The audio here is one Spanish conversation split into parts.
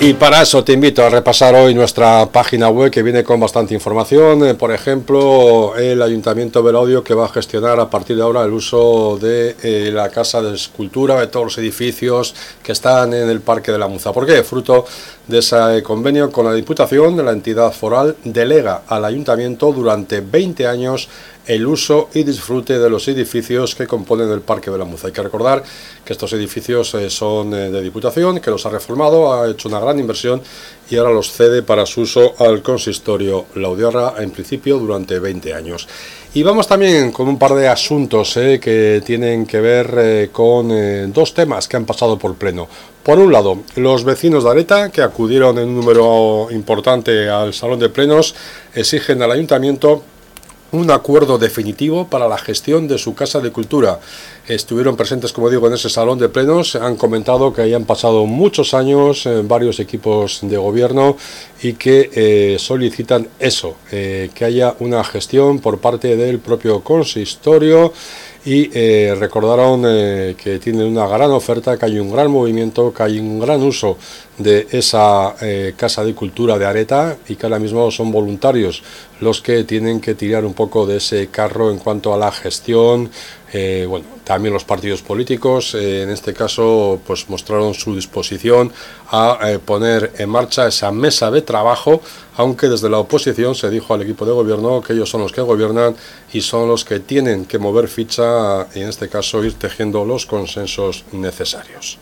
Y para eso te invito a repasar hoy nuestra página web, que viene con bastante información. Por ejemplo, el Ayuntamiento de Laudio, que va a gestionar a partir de ahora el uso de la Casa de Escultura, de todos los edificios que están en el Parque de la Muza. ¿Por qué? Fruto de ese convenio con la Diputación, la entidad foral delega al Ayuntamiento durante 20 años el uso y disfrute de los edificios que componen el Parque de la Muza. Hay que recordar que estos edificios son de Diputación, que los ha reformado, ha hecho una gran inversión y ahora los cede para su uso al consistorio laudiarra, en principio durante 20 años. Y vamos también con un par de asuntos que tienen que ver con dos temas que han pasado por pleno. Por un lado, los vecinos de Areta, que acudieron en un número importante al salón de plenos, exigen al Ayuntamiento un acuerdo definitivo para la gestión de su Casa de Cultura. Estuvieron presentes, como digo, en ese salón de plenos, han comentado que hayan pasado muchos años varios equipos de gobierno y que solicitan eso, que haya una gestión por parte del propio consistorio. Y recordaron que tienen una gran oferta, que hay un gran movimiento, que hay un gran uso de esa Casa de Cultura de Areta y que ahora mismo son voluntarios los que tienen que tirar un poco de ese carro en cuanto a la gestión. Bueno, también los partidos políticos, en este caso, pues mostraron su disposición a poner en marcha esa mesa de trabajo, aunque desde la oposición se dijo al equipo de gobierno que ellos son los que gobiernan y son los que tienen que mover ficha y en este caso ir tejiendo los consensos necesarios.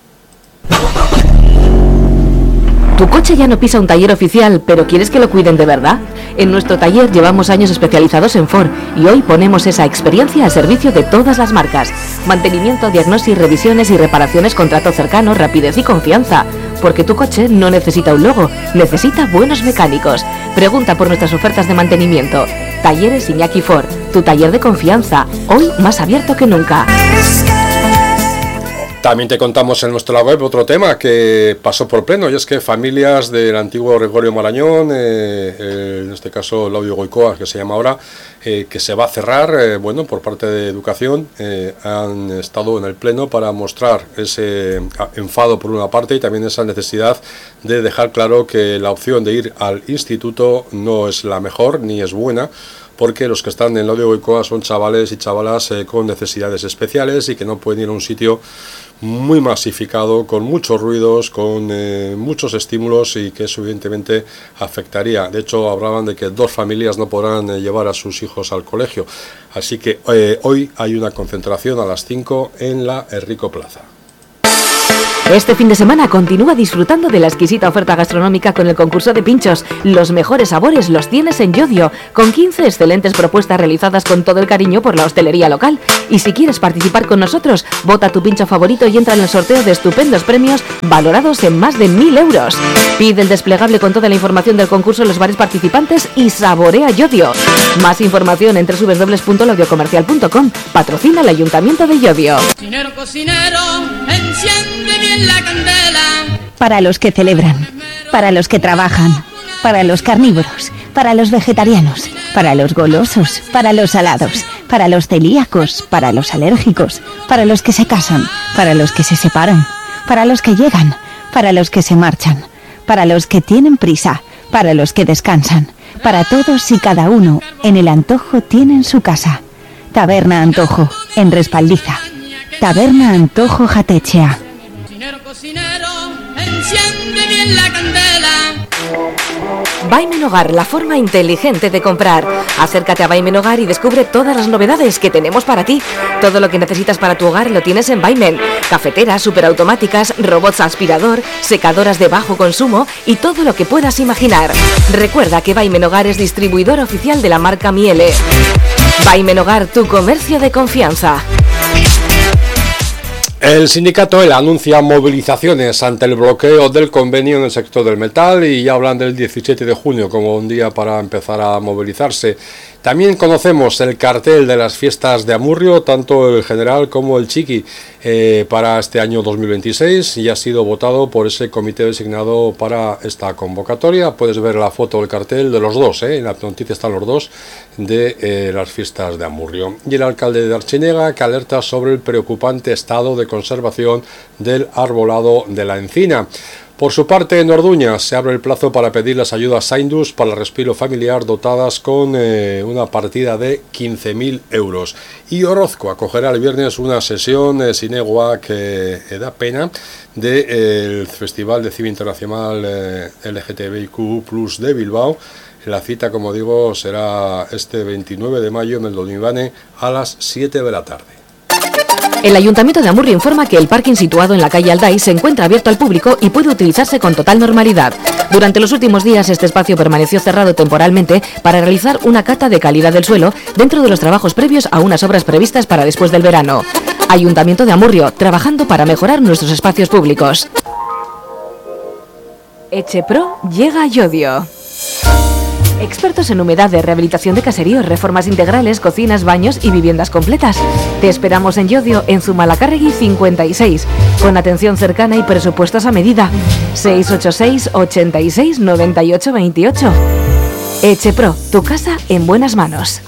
¿Tu coche ya no pisa un taller oficial, pero quieres que lo cuiden de verdad? En nuestro taller llevamos años especializados en Ford y hoy ponemos esa experiencia al servicio de todas las marcas. Mantenimiento, diagnosis, revisiones y reparaciones con trato cercano, rapidez y confianza. Porque tu coche no necesita un logo, necesita buenos mecánicos. Pregunta por nuestras ofertas de mantenimiento. Talleres Iñaki Ford, tu taller de confianza, hoy más abierto que nunca. También te contamos en nuestra web otro tema que pasó por pleno, y es que familias del antiguo Gregorio Marañón, en este caso Laudio Goicoa, que se llama ahora, que se va a cerrar, bueno, por parte de Educación, han estado en el pleno para mostrar ese enfado por una parte y también esa necesidad de dejar claro que la opción de ir al instituto no es la mejor ni es buena, porque los que están en Laudio Goicoa son chavales y chavalas con necesidades especiales y que no pueden ir a un sitio muy masificado, con muchos ruidos, con muchos estímulos y que eso evidentemente afectaría. De hecho, hablaban de que 2 familias no podrán llevar a sus hijos al colegio. Así que hoy hay una concentración a las 5 en la Enrico Plaza. Este fin de semana continúa disfrutando de la exquisita oferta gastronómica con el concurso de pinchos. Los mejores sabores los tienes en Yodio, con 15 excelentes propuestas realizadas con todo el cariño por la hostelería local. Y si quieres participar con nosotros, vota tu pincho favorito y entra en el sorteo de estupendos premios valorados en más de 1.000 euros. Pide el desplegable con toda la información del concurso en los bares participantes y saborea Yodio. Más información en www.laudiocomercial.com. Patrocina el Ayuntamiento de Yodio. Cocinero, cocinero, enciende bien la candela. Para los que celebran, para los que trabajan, para los carnívoros, para los vegetarianos, para los golosos, para los salados, para los celíacos, para los alérgicos, para los que se casan, para los que se separan, para los que llegan, para los que se marchan, para los que tienen prisa, para los que descansan, para todos y cada uno, en el Antojo tienen su casa. Taberna Antojo, en Respaldiza. Taberna Antojo Jatechea. Cocinero, cocinero, enciende bien la candela. Baimen Hogar, la forma inteligente de comprar. Acércate a Baimen Hogar y descubre todas las novedades que tenemos para ti. Todo lo que necesitas para tu hogar lo tienes en Baimen. Cafeteras, superautomáticas, robots aspirador, secadoras de bajo consumo y todo lo que puedas imaginar. Recuerda que Baimen Hogar es distribuidor oficial de la marca Miele. Baimen Hogar, tu comercio de confianza. El sindicato ELA anuncia movilizaciones ante el bloqueo del convenio en el sector del metal y ya hablan del 17 de junio como un día para empezar a movilizarse. También conocemos el cartel de las fiestas de Amurrio, tanto el general como el chiqui, para este año 2026 y ha sido votado por ese comité designado para esta convocatoria. Puedes ver la foto del cartel de los dos, en la noticia están los dos, de las fiestas de Amurrio. Y el alcalde de Archinega que alerta sobre el preocupante estado de conservación del arbolado de la encina. Por su parte, en Orduña se abre el plazo para pedir las ayudas Saindus para el respiro familiar dotadas con una partida de 15.000 euros. Y Orozco acogerá el viernes una sesión Sineguac que da pena del Festival de Cine Internacional LGTBIQ+ de Bilbao. La cita, como digo, será este 29 de mayo en el Donibane a las 7 de la tarde. El Ayuntamiento de Amurrio informa que el parking situado en la calle Alday se encuentra abierto al público y puede utilizarse con total normalidad. Durante los últimos días este espacio permaneció cerrado temporalmente para realizar una cata de calidad del suelo dentro de los trabajos previos a unas obras previstas para después del verano. Ayuntamiento de Amurrio, trabajando para mejorar nuestros espacios públicos. Echepro llega a Llodio. Expertos en humedad, de rehabilitación de caseríos, reformas integrales, cocinas, baños y viviendas completas. Te esperamos en Llodio, en Zumalacárregui 56, con atención cercana y presupuestos a medida. 686 86 98 28. Echepro, tu casa en buenas manos.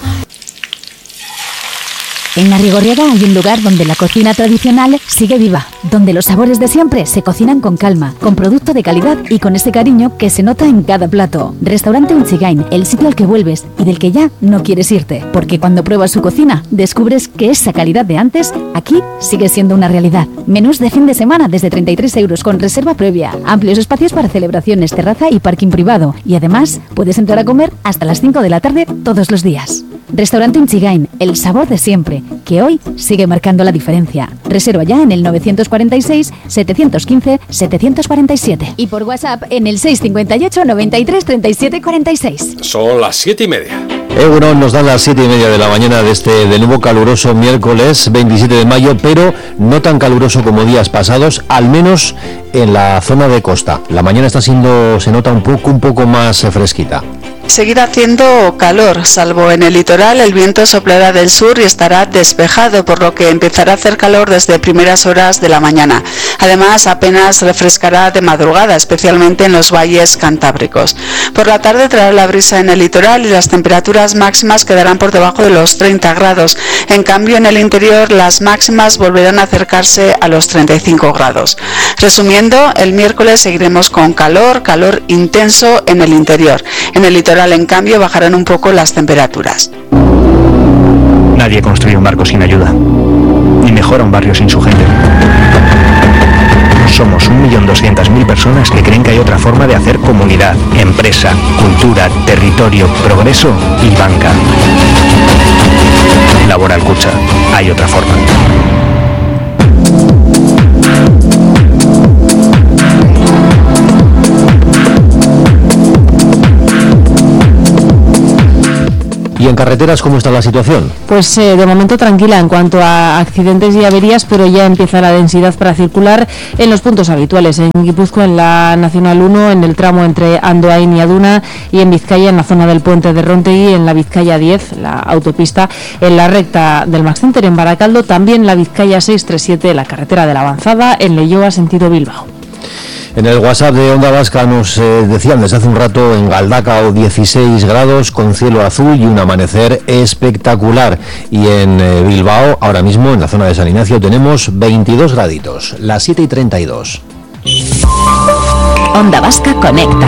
En Arrigorriaga hay un lugar donde la cocina tradicional sigue viva, donde los sabores de siempre se cocinan con calma, con producto de calidad y con ese cariño que se nota en cada plato. Restaurante Unchigain, el sitio al que vuelves y del que ya no quieres irte, porque cuando pruebas su cocina descubres que esa calidad de antes aquí sigue siendo una realidad. Menús de fin de semana desde 33 euros con reserva previa, amplios espacios para celebraciones, terraza y parking privado, y además puedes entrar a comer hasta las 5 de la tarde todos los días. Restaurante Unchigain, el sabor de siempre, que hoy sigue marcando la diferencia. Reserva ya en el 946 715 747 y por WhatsApp en el 658 93 37 46. Son las 7:30. Bueno, nos dan las 7:30 de la mañana de nuevo caluroso miércoles 27 de mayo, pero no tan caluroso como días pasados, al menos en la zona de costa. La mañana está siendo, se nota un poco más fresquita. Seguirá haciendo calor, salvo en el litoral. El viento soplará del sur y estará despejado, por lo que empezará a hacer calor desde primeras horas de la mañana. Además, apenas refrescará de madrugada, especialmente en los valles cantábricos. Por la tarde traerá la brisa en el litoral y las temperaturas máximas quedarán por debajo de los 30 grados. En cambio, en el interior las máximas volverán a acercarse a los 35 grados. Resumiendo, el miércoles seguiremos con calor intenso en el interior. En el litoral, en cambio, bajarán un poco las temperaturas. Nadie construye un barco sin ayuda, ni mejora un barrio sin su gente. Somos 1.200.000 personas que creen que hay otra forma de hacer comunidad, empresa, cultura, territorio, progreso y banca. Laboral Kutxa, hay otra forma. ¿Y en carreteras cómo está la situación? Pues de momento tranquila en cuanto a accidentes y averías, pero ya empieza la densidad para circular en los puntos habituales. En Guipúzcoa, en la Nacional 1, en el tramo entre Andoain y Aduna, y en Vizcaya, en la zona del puente de Rontegui, en la Vizcaya 10, la autopista, en la recta del Max Center en Baracaldo, también la Vizcaya 637, la carretera de la Avanzada, en Leioa, sentido Bilbao. En el WhatsApp de Onda Vasca nos decían desde hace un rato en Galdacao 16 grados con cielo azul y un amanecer espectacular. Y en Bilbao, ahora mismo en la zona de San Ignacio, tenemos 22 graditos, las 7:32. Onda Vasca conecta.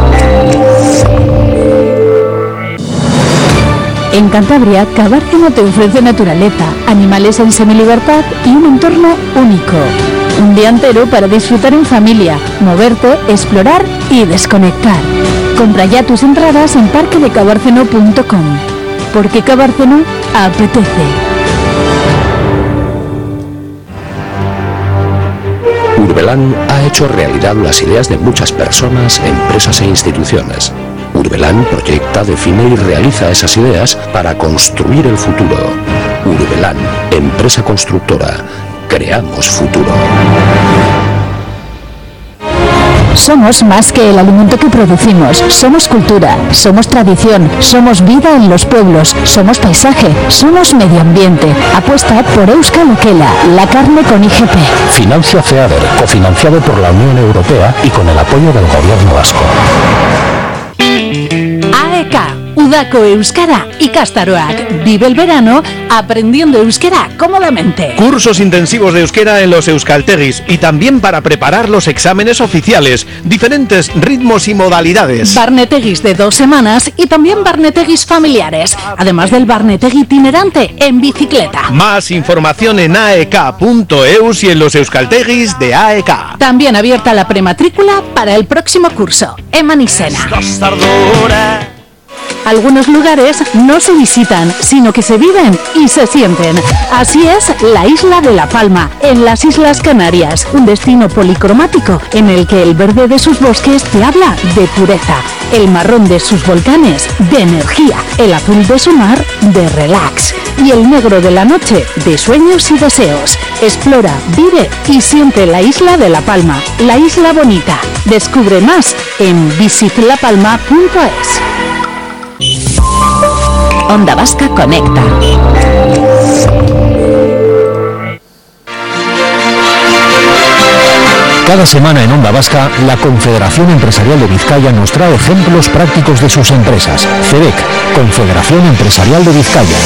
En Cantabria, Cabárceno te ofrece naturaleza, animales en semilibertad y un entorno único. Un día entero para disfrutar en familia, moverte, explorar y desconectar. Compra ya tus entradas en parquedecabárceno.com. Porque Cabárceno apetece. Urbelan ha hecho realidad las ideas de muchas personas, empresas e instituciones. Urbelan proyecta, define y realiza esas ideas para construir el futuro. Urbelan, empresa constructora. Creamos futuro. Somos más que el alimento que producimos. Somos cultura, somos tradición, somos vida en los pueblos, somos paisaje, somos medio ambiente. Apuesta por Euskal Okela, la carne con IGP. Financia FEADER, cofinanciado por la Unión Europea y con el apoyo del Gobierno vasco. AEK, Udako Euskara ikastaroak. Vive el verano aprendiendo euskera cómodamente. Cursos intensivos de euskera en los euskaltegis y también para preparar los exámenes oficiales. Diferentes ritmos y modalidades. Barnetegis de 2 semanas y también barnetegis familiares. Además del barnetegui itinerante en bicicleta. Más información en aek.eus y en los euskaltegis de AEK. También abierta la prematrícula para el próximo curso. Emanisena. Algunos lugares no se visitan, sino que se viven y se sienten. Así es la isla de La Palma, en las Islas Canarias, un destino policromático en el que el verde de sus bosques te habla de pureza, el marrón de sus volcanes de energía, el azul de su mar de relax y el negro de la noche de sueños y deseos. Explora, vive y siente la isla de La Palma, la isla bonita. Descubre más en visitlapalma.es. Onda Vasca Conecta. Cada semana en Onda Vasca, la Confederación Empresarial de Vizcaya nos trae ejemplos prácticos de sus empresas. CEDEC, Confederación Empresarial de Vizcaya.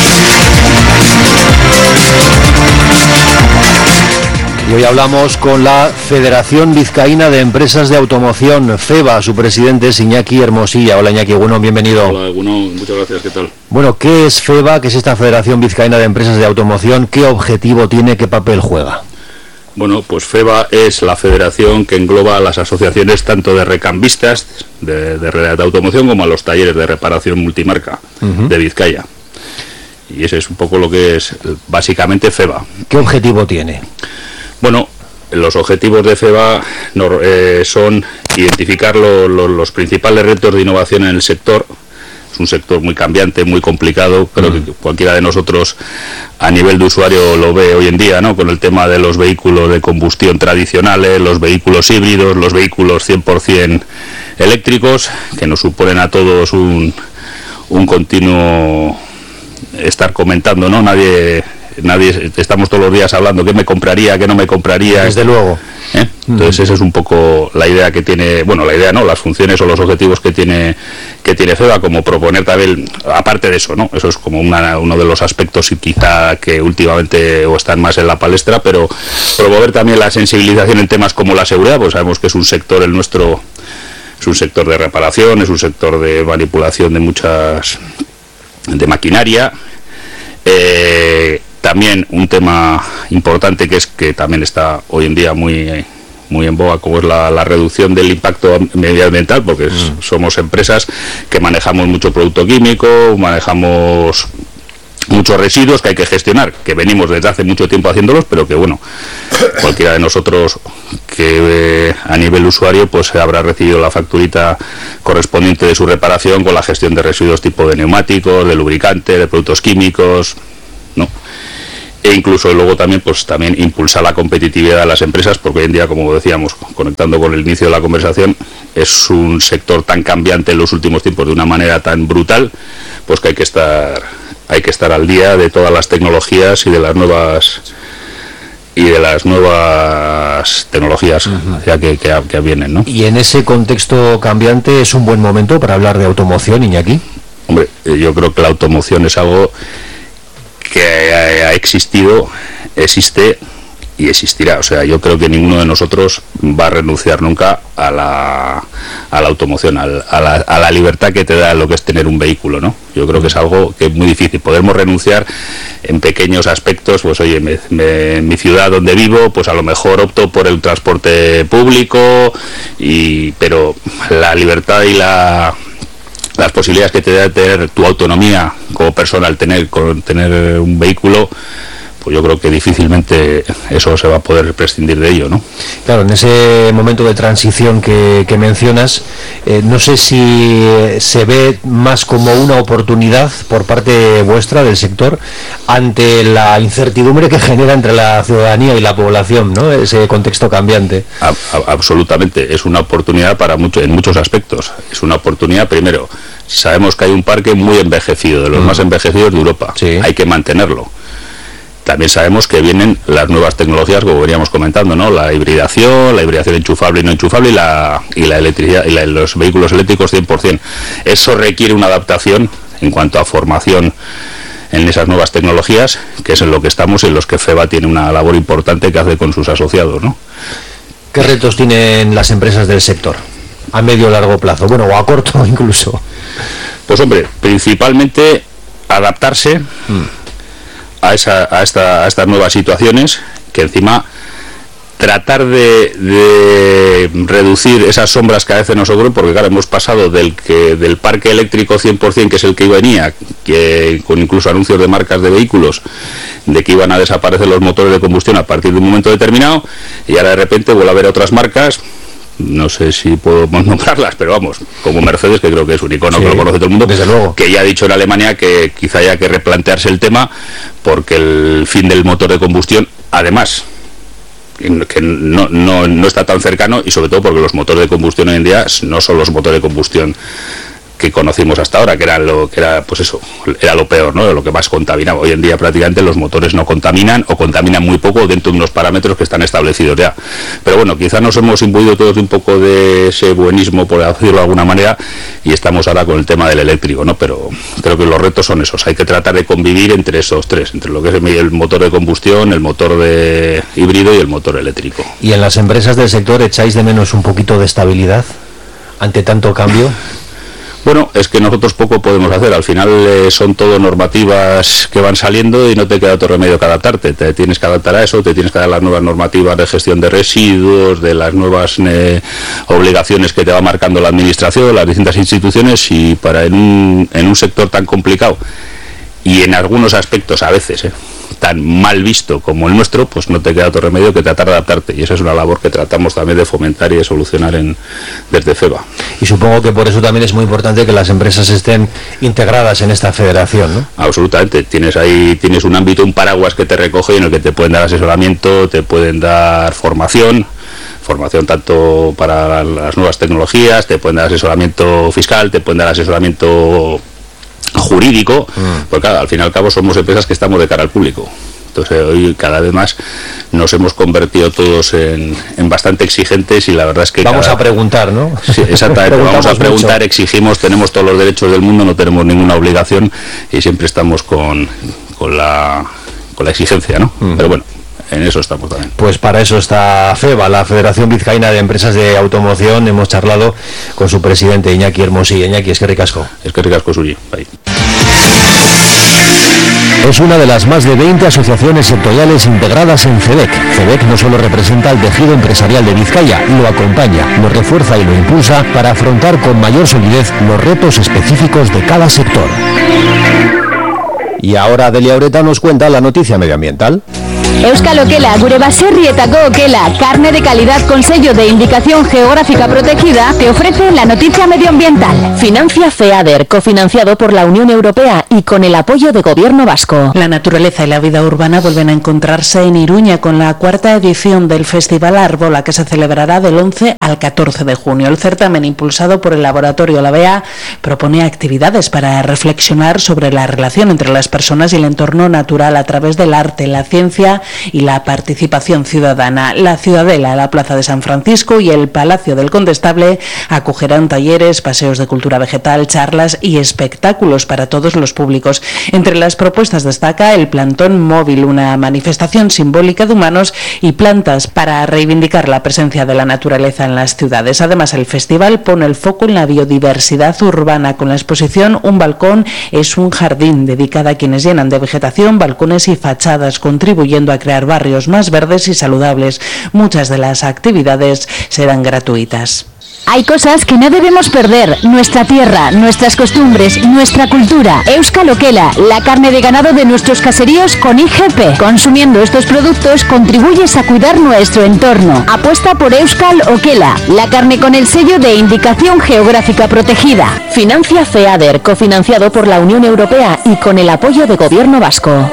Y hoy hablamos con la Federación Vizcaína de Empresas de Automoción, FEVA. Su presidente es Iñaki Hermosilla. Hola Iñaki, bueno, bienvenido. Hola, bueno, muchas gracias, ¿qué tal? Bueno, ¿qué es FEVA? ¿Qué es esta Federación Vizcaína de Empresas de Automoción? ¿Qué objetivo tiene? ¿Qué papel juega? Bueno, pues FEVA es la federación que engloba a las asociaciones tanto de recambistas de automoción como a los talleres de reparación multimarca de Vizcaya. Y ese es un poco lo que es básicamente FEVA. ¿Qué objetivo tiene? Bueno, los objetivos de FEVA son identificar los principales retos de innovación en el sector. Es un sector muy cambiante, muy complicado. Creo que cualquiera de nosotros a nivel de usuario lo ve hoy en día, ¿no? Con el tema de los vehículos de combustión tradicionales, los vehículos híbridos, los vehículos 100% eléctricos, que nos suponen a todos un continuo estar comentando, ¿no? Nadie estamos todos los días hablando qué me compraría, qué no me compraría. Desde luego. Entonces esa es un poco la idea que tiene, bueno, la idea no, las funciones o los objetivos que tiene FEVA, como proponer también, aparte de eso, ¿no? Eso es como uno de los aspectos y quizá que últimamente o están más en la palestra, pero promover también la sensibilización en temas como la seguridad, pues sabemos que es un sector, el nuestro, es un sector de reparación, es un sector de manipulación de maquinaria. También un tema importante que también está hoy en día muy en boga, como es la reducción del impacto medioambiental, porque somos empresas que manejamos mucho producto químico, manejamos muchos residuos que hay que gestionar, que venimos desde hace mucho tiempo haciéndolos, pero que bueno, cualquiera de nosotros que a nivel usuario pues habrá recibido la facturita correspondiente de su reparación con la gestión de residuos tipo de neumáticos, de lubricante, de productos químicos, ¿no? E incluso luego también impulsar la competitividad de las empresas, porque hoy en día, como decíamos, conectando con el inicio de la conversación, es un sector tan cambiante en los últimos tiempos de una manera tan brutal, pues que hay que estar al día de todas las tecnologías y de las nuevas tecnologías que vienen, ¿no? Y en ese contexto cambiante es un buen momento para hablar de automoción, Iñaki. Hombre, yo creo que la automoción es algo que ha existido, existe y existirá. O sea, yo creo que ninguno de nosotros va a renunciar nunca a la automoción, a la libertad que te da lo que es tener un vehículo, ¿no? Yo creo que es algo que es muy difícil. Podemos renunciar en pequeños aspectos, pues oye, en mi ciudad donde vivo, pues a lo mejor opto por el transporte público, pero la libertad y las posibilidades que te da tener tu autonomía como persona al tener un vehículo, pues yo creo que difícilmente eso se va a poder prescindir de ello, ¿no? Claro, en ese momento de transición que mencionas, no sé si se ve más como una oportunidad por parte vuestra del sector ante la incertidumbre que genera entre la ciudadanía y la población, ¿no? Ese contexto cambiante. Absolutamente, es una oportunidad en muchos aspectos. Es una oportunidad, primero, sabemos que hay un parque muy envejecido, de los más envejecidos de Europa. Sí. Hay que mantenerlo. También sabemos que vienen las nuevas tecnologías, como veníamos comentando, ¿no? La hibridación enchufable y no enchufable, y la electricidad, y los vehículos eléctricos 100%. Eso requiere una adaptación en cuanto a formación en esas nuevas tecnologías, que es en lo que estamos, en los que FEBA tiene una labor importante que hace con sus asociados, ¿no? ¿Qué retos tienen las empresas del sector a medio o largo plazo? Bueno, o a corto incluso. Pues hombre, principalmente adaptarse a estas nuevas situaciones, que encima tratar de reducir esas sombras que a veces nos ocurren, porque claro, hemos pasado del parque eléctrico 100%, que es el que venía, que con incluso anuncios de marcas de vehículos, de que iban a desaparecer los motores de combustión a partir de un momento determinado, y ahora de repente vuelve a haber otras marcas, no sé si podemos nombrarlas, pero vamos, como Mercedes, que creo que es un icono, sí, que lo conoce todo el mundo, desde luego, que ya ha dicho en Alemania que quizá haya que replantearse el tema, porque el fin del motor de combustión, además, que no está tan cercano, y sobre todo porque los motores de combustión hoy en día no son los motores de combustión que conocimos hasta ahora, que era lo peor, ¿no? Lo que más contaminaba. Hoy en día prácticamente los motores no contaminan, o contaminan muy poco dentro de unos parámetros que están establecidos ya. Pero bueno, quizá nos hemos imbuido todos de un poco de ese buenismo, por decirlo de alguna manera, y estamos ahora con el tema del eléctrico, ¿no? Pero creo que los retos son esos. Hay que tratar de convivir entre esos tres, entre lo que es el motor de combustión, el motor de híbrido y el motor eléctrico. ¿Y en las empresas del sector echáis de menos un poquito de estabilidad ante tanto cambio? Bueno, es que nosotros poco podemos hacer. Al final son todo normativas que van saliendo y no te queda otro remedio que adaptarte. Te tienes que adaptar a eso, te tienes que dar las nuevas normativas de gestión de residuos, de las nuevas obligaciones que te va marcando la administración, las distintas instituciones, y en un sector tan complicado y en algunos aspectos a veces tan mal visto como el nuestro, pues no te queda otro remedio que tratar de adaptarte, y esa es una labor que tratamos también de fomentar y de solucionar desde FEBA. Y supongo que por eso también es muy importante que las empresas estén integradas en esta federación, ¿no? Absolutamente. Tienes un ámbito, un paraguas que te recoge, en el que te pueden dar asesoramiento, te pueden dar formación tanto para las nuevas tecnologías, te pueden dar asesoramiento fiscal, te pueden dar asesoramiento jurídico, porque claro, al fin y al cabo somos empresas que estamos de cara al público. Entonces hoy cada vez más nos hemos convertido todos en bastante exigentes, y la verdad es que vamos a preguntar, ¿no? Sí, exactamente. Vamos a preguntar, exigimos, tenemos todos los derechos del mundo, no tenemos ninguna obligación, y siempre estamos con la exigencia, ¿no? Pero bueno, en eso estamos también. Pues para eso está FEBA, la Federación Vizcaína de Empresas de Automoción. Hemos charlado con su presidente, Iñaki Hermosilla. Iñaki, es que ricasco. Es que ricasco suyo. Bye. Es una de las más de 20 asociaciones sectoriales integradas en FEDEC. FEDEC no solo representa al tejido empresarial de Vizcaya, lo acompaña, lo refuerza y lo impulsa para afrontar con mayor solidez los retos específicos de cada sector. Y ahora Delia Ureta nos cuenta la noticia medioambiental. Euskal Okela, gure baserrietako okela, carne de calidad con sello de indicación geográfica protegida, te ofrece la noticia medioambiental. Financia FEADER, cofinanciado por la Unión Europea y con el apoyo de Gobierno vasco. La naturaleza y la vida urbana vuelven a encontrarse en Iruña con la cuarta edición del Festival Arbola, que se celebrará del 11 al 14 de junio. El certamen, impulsado por el Laboratorio La Bea, propone actividades para reflexionar sobre la relación entre las personas y el entorno natural a través del arte, la ciencia y la participación ciudadana. La Ciudadela, la Plaza de San Francisco y el Palacio del Condestable acogerán talleres, paseos de cultura vegetal, charlas y espectáculos para todos los públicos. Entre las propuestas destaca el plantón móvil, una manifestación simbólica de humanos y plantas para reivindicar la presencia de la naturaleza en las ciudades. Además, el festival pone el foco en la biodiversidad urbana con la exposición Un balcón es un jardín, dedicada a quienes llenan de vegetación balcones y fachadas, contribuyendo a crear barrios más verdes y saludables. Muchas de las actividades serán gratuitas. Hay cosas que no debemos perder: nuestra tierra, nuestras costumbres, nuestra cultura. Euskal Okela, la carne de ganado de nuestros caseríos con IGP. Consumiendo estos productos contribuyes a cuidar nuestro entorno. Apuesta por Euskal Okela, la carne con el sello de indicación geográfica protegida. Financia FEADER, cofinanciado por la Unión Europea y con el apoyo de Gobierno vasco.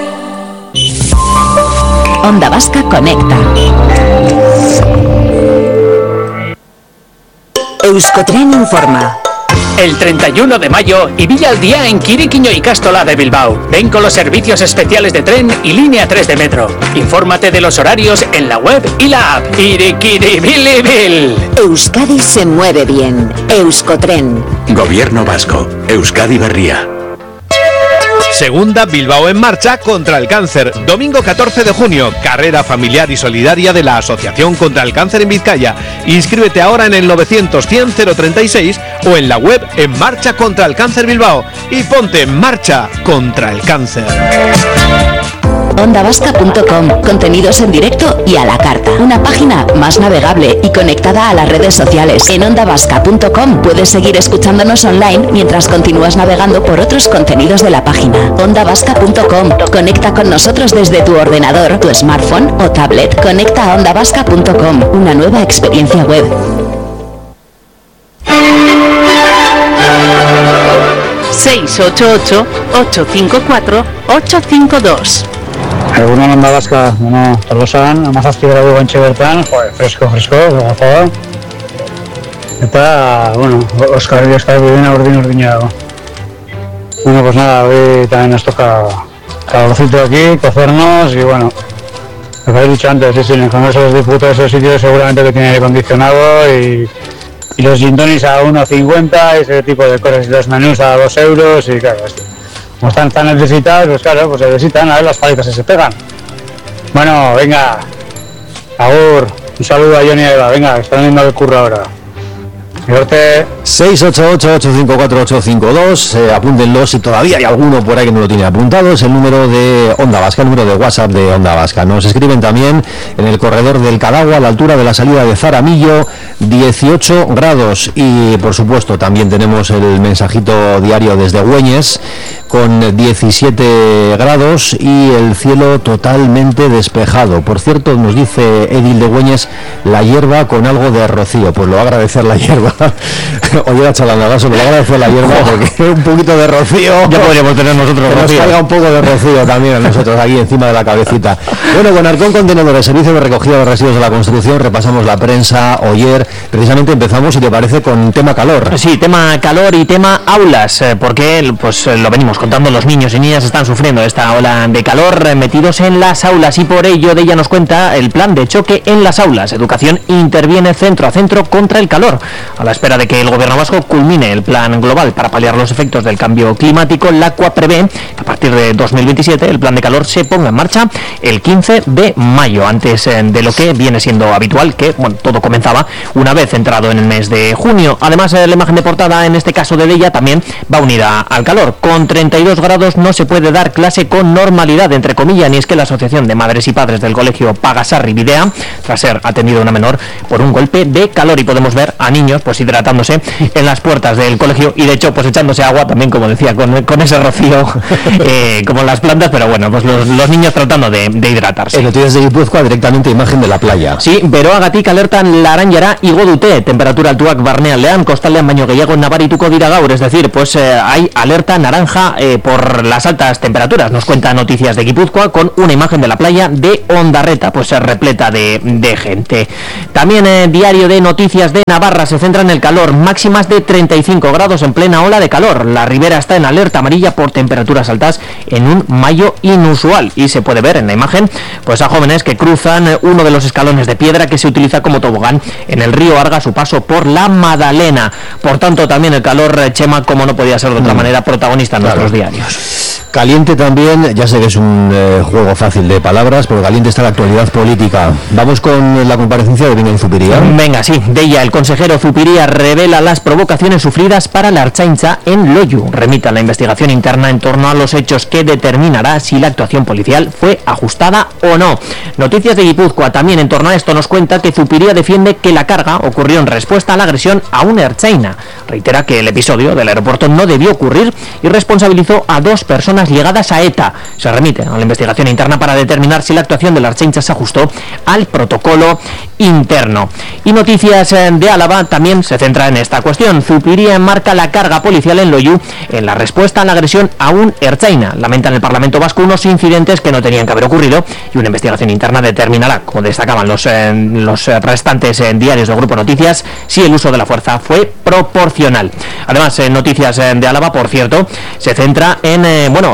Onda Vasca conecta. Euskotren informa. El 31 de mayo, Ibilla al día en Quiriquiño y Castola de Bilbao. Ven con los servicios especiales de tren y línea 3 de metro. Infórmate de los horarios en la web y la app. Iriquiribilibil. Euskadi se mueve bien. Euskotren. Gobierno vasco. Euskadi Berria. Segunda Bilbao en marcha contra el cáncer. Domingo 14 de junio, carrera familiar y solidaria de la Asociación contra el Cáncer en Vizcaya. Inscríbete ahora en el 900-100-036 o en la web En Marcha contra el Cáncer Bilbao y ponte en marcha contra el cáncer. ondavasca.com, contenidos en directo y a la carta. Una página más navegable y conectada a las redes sociales. En ondavasca.com puedes seguir escuchándonos online mientras continúas navegando por otros contenidos de la página. ondavasca.com, conecta con nosotros desde tu ordenador, tu smartphone o tablet. Conecta a ondavasca.com, una nueva experiencia web. 688-854-852. Egunon Onda Vasca, bueno, tolosan, amazazpi gradu gantxe bertan, joder, fresko, gafada. Eta, bueno, Oscar bidena urdina dago. Bueno, pues nada, hoy también nos toca calorcito aquí, cocernos y bueno, lo que habéis dicho antes, sí, en el Congreso de los Diputados esos sitios seguramente que tiene aire acondicionado y los gin tonics a 1,50, ese tipo de cosas, y los menús a 2 euros y claro, esto. Como están tan necesitados, pues claro, pues se necesitan, a ver las palitas se pegan. Bueno, venga, agur, un saludo a Johnny y Eva, venga, están viendo el curro ahora. 688-854-852, apúntenlo si todavía hay alguno por ahí que no lo tiene apuntado, es el número de Onda Vasca, el número de WhatsApp de Onda Vasca. Nos escriben también en el corredor del Cadagua, a la altura de la salida de Zaramillo, 18 grados. Y por supuesto también tenemos el mensajito diario desde Güeñes, con 17 grados y el cielo totalmente despejado. Por cierto, nos dice Edil de Güeñes, la hierba con algo de rocío. Pues lo va a agradecer la hierba. Oye, Chalandagaso, me lo va a agradecer la hierba porque un poquito de rocío ya podríamos tener nosotros. Que nos caiga un poco de rocío también a nosotros aquí encima de la cabecita. Bueno, con Arcón Contenedores, servicio de recogida de residuos de la construcción, repasamos la prensa. Ayer precisamente empezamos, si te parece, con tema calor. Sí, tema calor y tema aulas, porque pues lo venimos contando, los niños y niñas están sufriendo esta ola de calor metidos en las aulas y por ello de ella nos cuenta el plan de choque en las aulas. Educación interviene centro a centro contra el calor. A la espera de que el gobierno vasco culmine el plan global para paliar los efectos del cambio climático, la CUA prevé que a partir de 2027 el plan de calor se ponga en marcha el 15 de mayo, antes de lo que viene siendo habitual, que bueno, todo comenzaba una vez entrado en el mes de junio. Además, la imagen de portada, en este caso de Deia, también va unida al calor. Con 32 grados no se puede dar clase con normalidad, entre comillas, ni es que la Asociación de Madres y Padres del Colegio Pagasarri Videa, tras ser atendido una menor por un golpe de calor, y podemos ver a niños pues hidratándose en las puertas del colegio y de hecho pues echándose agua también, como decía, con ese rocío como en las plantas, pero bueno, pues los niños tratando de hidratarse. En Noticias de Guipúzcoa, directamente imagen de la playa. Sí, Beroagatik alertan laranjara igo dute, temperatura altuak barnealdean, kostaldean baino gehiago nabarituko dira gaur, es decir, pues hay alerta naranja por las altas temperaturas. Nos cuenta Noticias de Guipúzcoa con una imagen de la playa de Ondarreta, pues repleta de gente. También Diario de Noticias de Navarra se centra en el calor, máximas de 35 grados en plena ola de calor. La Ribera está en alerta amarilla por temperaturas altas en un mayo inusual y se puede ver en la imagen pues a jóvenes que cruzan uno de los escalones de piedra que se utiliza como tobogán en el río Arga a su paso por la Madalena. Por tanto, también el calor, Chema, como no podía ser de otra manera, protagonista en nuestros diarios. Caliente también, ya sé que es un juego fácil de palabras, pero caliente está la actualidad política. Vamos con la comparecencia de Bingen Zupiria. Venga, sí, de ella el consejero Zupiria revela las provocaciones sufridas para la Ertzaintza en Loiu. Remita la investigación interna en torno a los hechos que determinará si la actuación policial fue ajustada o no. Noticias de Guipúzcoa también en torno a esto nos cuenta que Zupiria defiende que la carga ocurrió en respuesta a la agresión a un ertzaina. Reitera que el episodio del aeropuerto no debió ocurrir y responsabilizó a 2 personas ligadas a ETA. Se remite a la investigación interna para determinar si la actuación de la Ertzaintza se ajustó al protocolo interno. Y Noticias de Álava también se centra en esta cuestión. Zupiria enmarca la carga policial en Loiu en la respuesta a la agresión a un ertzaina. Lamenta en el Parlamento Vasco unos incidentes que no tenían que haber ocurrido y una investigación interna determinará, como destacaban los restantes diarios del Grupo Noticias, si el uso de la fuerza fue proporcional. Además, Noticias de Álava, por cierto, se centra en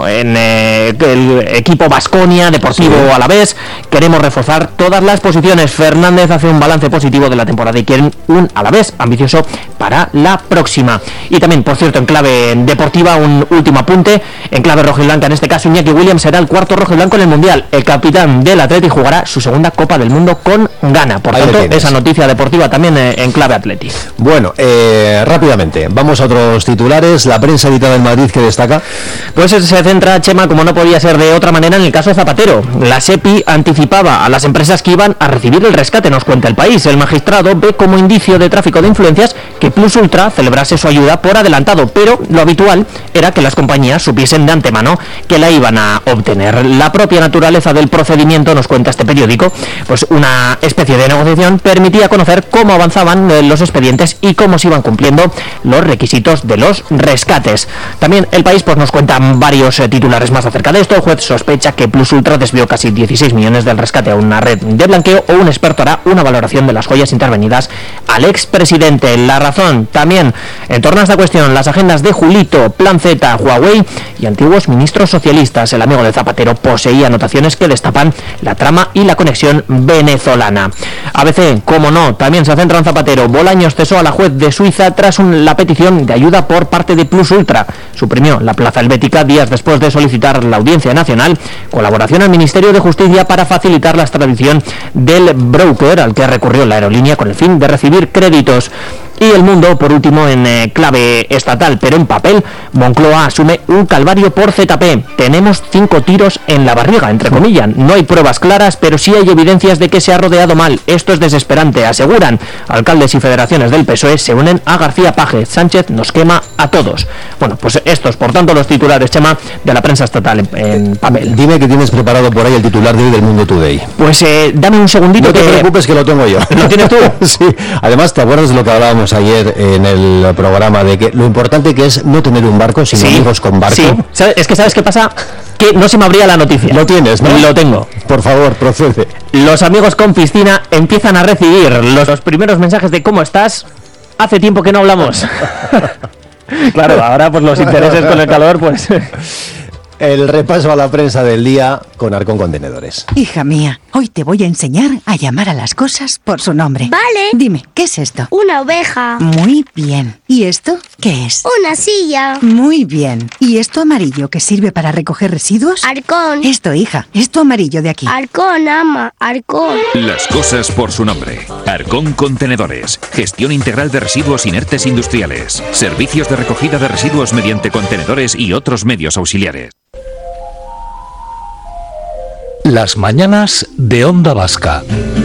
el equipo Baskonia Deportivo Alavés. Queremos reforzar todas las posiciones. Fernández hace un balance positivo de la temporada y quieren un Alavés ambicioso para la próxima. Y también, por cierto, en clave deportiva, un último apunte. En clave rojo y blanca, en este caso, Iñaki Williams será el cuarto rojo y blanco en el Mundial. El capitán del Atleti jugará su segunda Copa del Mundo con Ghana. Por tanto, esa noticia deportiva también en clave Atleti. Bueno, rápidamente, vamos a otros titulares. La prensa editada en Madrid, ¿qué destaca? Pues se centra, Chema, como no podía ser de otra manera, en el caso de Zapatero. La SEPI anticipaba a las empresas que iban a recibir el rescate, nos cuenta El País. El magistrado ve como indicio de tráfico de influencias que Plus Ultra celebrase su ayuda por adelantado, pero lo habitual era que las compañías supiesen de antemano que la iban a obtener. La propia naturaleza del procedimiento, nos cuenta este periódico, pues una especie de negociación permitía conocer cómo avanzaban los expedientes y cómo se iban cumpliendo los requisitos de los rescates. También El País pues nos cuenta varios titulares más acerca de esto. El juez sospecha que Plus Ultra desvió casi 16 millones del rescate a una red de blanqueo, o un experto hará una valoración de las joyas intervenidas al expresidente. La Razón también en torno a esta cuestión, las agendas de Julito, Plan Z, Huawei y antiguos ministros socialistas. El amigo de Zapatero poseía anotaciones que destapan la trama y la conexión venezolana. ABC, como no, también se centra en Zapatero. Bolaños cesó a la juez de Suiza tras la petición de ayuda por parte de Plus Ultra. Suprimió la plaza helvética días después de solicitar la Audiencia Nacional colaboración al Ministerio de Justicia para facilitar la extradición del broker al que recurrió la aerolínea con el fin de recibir créditos. Y El Mundo, por último, en clave estatal, pero en papel, Moncloa asume un calvario por ZP. Tenemos 5 tiros en la barriga, entre comillas. No hay pruebas claras, pero sí hay evidencias de que se ha rodeado mal. Esto es desesperante, aseguran. Alcaldes y federaciones del PSOE se unen a García Paje. Sánchez nos quema a todos. Bueno, pues estos, por tanto, los titulares, Chema, de la prensa estatal en papel. Dime que tienes preparado por ahí el titular de hoy del Mundo Today. Pues dame un segundito. No te preocupes que lo tengo yo. ¿Lo tienes tú? Sí. Además, ¿te acuerdas de lo que hablábamos ayer en el programa, de que lo importante que es no tener un barco, sino amigos con barco? Sí, es que ¿sabes qué pasa? Que no se me abría la noticia. Lo tienes, ¿no? Lo tengo. Por favor, procede. Los amigos con piscina empiezan a recibir los primeros mensajes de ¿cómo estás? Hace tiempo que no hablamos. Claro, ahora pues los intereses con el calor, pues... El repaso a la prensa del día con Arcón Contenedores. Hija mía, hoy te voy a enseñar a llamar a las cosas por su nombre. Vale. Dime, ¿qué es esto? Una oveja. Muy bien. ¿Y esto qué es? Una silla. Muy bien. ¿Y esto amarillo que sirve para recoger residuos? Arcón. Esto, hija, esto amarillo de aquí. Arcón, ama, Arcón. Las cosas por su nombre. Arcón Contenedores. Gestión integral de residuos inertes industriales. Servicios de recogida de residuos mediante contenedores y otros medios auxiliares. Las mañanas de Onda Vasca.